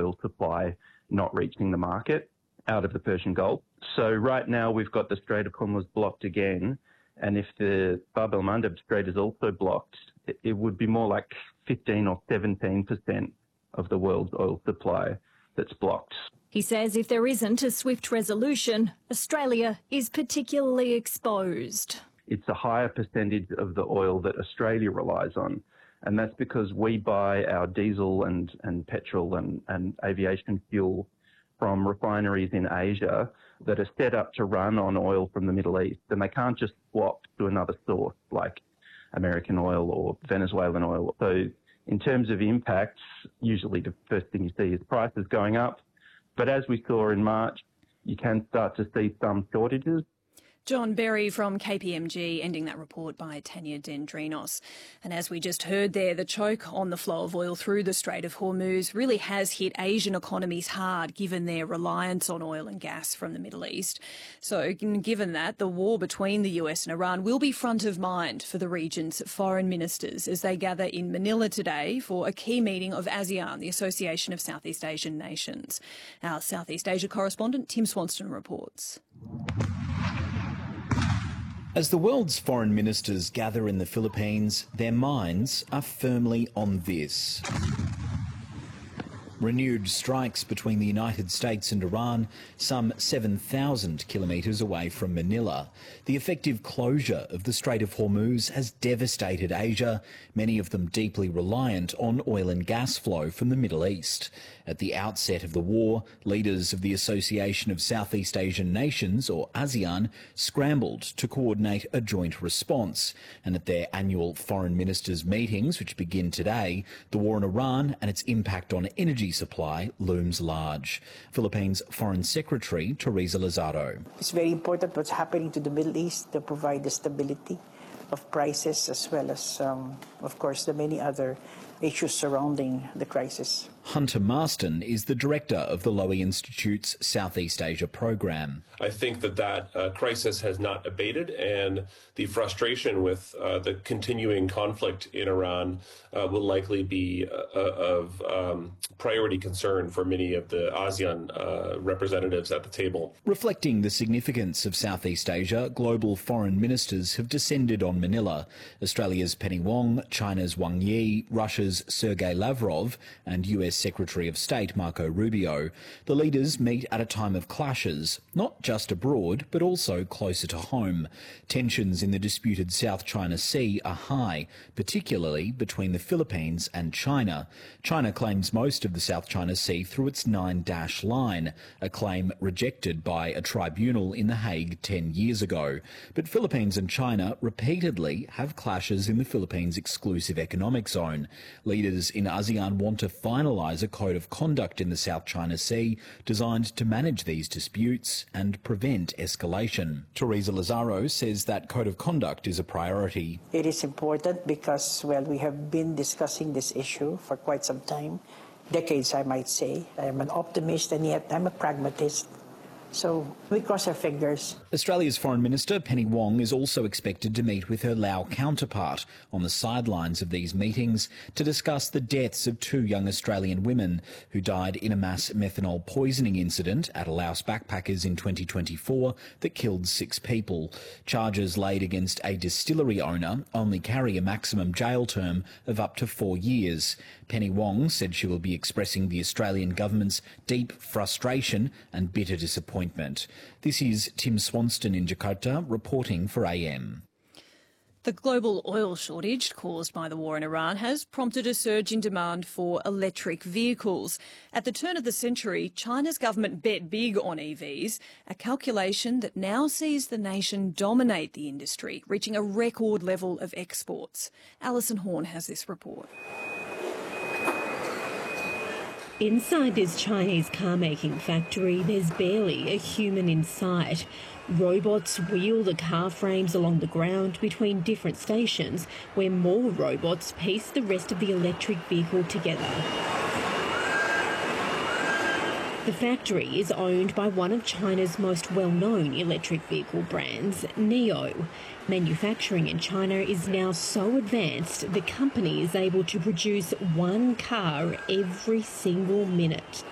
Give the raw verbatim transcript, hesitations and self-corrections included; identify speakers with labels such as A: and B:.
A: oil supply not reaching the market out of the Persian Gulf. So right now we've got the Strait of Hormuz blocked again, and if the Bab el-Mandeb Strait is also blocked, it, it would be more like fifteen or seventeen percent of the world's oil supply that's blocked.
B: He says if there isn't a swift resolution, Australia is particularly exposed.
A: It's a higher percentage of the oil that Australia relies on, and that's because we buy our diesel and, and petrol and, and aviation fuel from refineries in Asia that are set up to run on oil from the Middle East, and they can't just swap to another source like American oil or Venezuelan oil. So in terms of impacts, usually the first thing you see is prices going up. But as we saw in March, you can start to see some shortages.
B: John Berry from K P M G, ending that report by Tanya Dendrinos. And as we just heard there, the choke on the flow of oil through the Strait of Hormuz really has hit Asian economies hard, given their reliance on oil and gas from the Middle East. So given that, the war between the U S and Iran will be front of mind for the region's foreign ministers as they gather in Manila today for a key meeting of ASEAN, the Association of Southeast Asian Nations. Our Southeast Asia correspondent, Tim Swanston, reports.
C: As the world's foreign ministers gather in the Philippines, their minds are firmly on this. Renewed strikes between the United States and Iran, some seven thousand kilometres away from Manila. The effective closure of the Strait of Hormuz has devastated Asia, many of them deeply reliant on oil and gas flow from the Middle East. At the outset of the war, leaders of the Association of Southeast Asian Nations, or ASEAN, scrambled to coordinate a joint response. And at their annual foreign ministers' meetings, which begin today, the war in Iran and its impact on energy supply looms large. Philippines Foreign Secretary Teresa Lazaro.
D: It's very important what's happening to the Middle East to provide the stability of prices as well as, um, of course, the many other issues surrounding the crisis.
C: Hunter Marston is the director of the Lowy Institute's Southeast Asia program.
E: I think that that uh, crisis has not abated, and the frustration with uh, the continuing conflict in Iran uh, will likely be uh, of um, priority concern for many of the ASEAN uh, representatives at the table.
C: Reflecting the significance of Southeast Asia, global foreign ministers have descended on Manila. Australia's Penny Wong, China's Wang Yi, Russia's Sergei Lavrov and U S Secretary of State Marco Rubio. The leaders meet at a time of clashes, not just abroad, but also closer to home. Tensions in the disputed South China Sea are high, particularly between the Philippines and China. China claims most of the South China Sea through its Nine-Dash Line, a claim rejected by a tribunal in The Hague ten years ago. But Philippines and China repeatedly have clashes in the Philippines' exclusive economic zone. Leaders in ASEAN want to finalise a code of conduct in the South China Sea designed to manage these disputes and prevent escalation. Teresa Lazaro says that code of conduct is a priority.
D: It is important because, well, we have been discussing this issue for quite some time, decades I might say. I'm an optimist and yet I'm a pragmatist. So we cross our fingers.
C: Australia's Foreign Minister Penny Wong is also expected to meet with her Lao counterpart on the sidelines of these meetings to discuss the deaths of two young Australian women who died in a mass methanol poisoning incident at a Laos backpackers in twenty twenty-four that killed six people. Charges laid against a distillery owner only carry a maximum jail term of up to four years. Penny Wong said she will be expressing the Australian government's deep frustration and bitter disappointment. This is Tim Swanston in Jakarta reporting for A M.
B: The global oil shortage caused by the war in Iran has prompted a surge in demand for electric vehicles. At the turn of the century, China's government bet big on E Vs, a calculation that now sees the nation dominate the industry, reaching a record level of exports. Alison Horn has this report.
F: Inside this Chinese car-making factory, there's barely a human in sight. Robots wheel the car frames along the ground between different stations, where more robots piece the rest of the electric vehicle together. The factory is owned by one of China's most well-known electric vehicle brands, NIO. Manufacturing in China is now so advanced the company is able to produce one car every single minute.